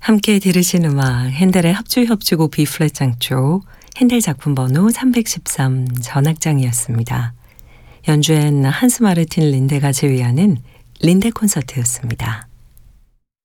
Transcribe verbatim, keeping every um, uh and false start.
함께 들으신 음악 핸델의 합주협주곡 B플랫 장조 핸델 작품 번호 삼백십삼 전악장이었습니다. 연주엔 한스 마르틴 린데가 제위하는 린데 콘서트였습니다.